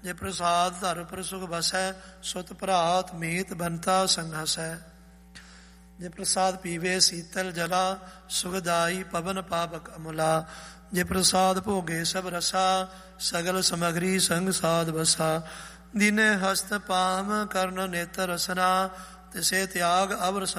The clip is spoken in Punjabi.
ਜੇ ਪ੍ਰਸਾਦ ਧਰ ਪਰ ਸੁਖ ਬਸੈ, ਸੁਤ ਭਰਾਤ ਮੀਤ ਬੰਤਾ ਸੰਘਸੈ। ਜੇ ਪ੍ਰਸਾਦ ਪੀਵੇ ਸੀਤਲ ਜਲਾ, ਸੁਖਦਾਈ ਪਵਨ ਪਾਵਕ ਅਮੁਲਾ। ਜੇ ਪ੍ਰਸਾਦ ਭੋਗੇ ਸਭ ਰਸਾ, ਸਗਲ ਸਮਗਰੀ ਸੰਗ ਸਾਧ ਬਸਾ। ਦੀਨੇ ਹਸਤ ਪਾਮ ਕਰਨ ਨੇਤਰ ਰਸਨਾ, ਤਿਸੇ ਤਿਆਗ ਅਵਰ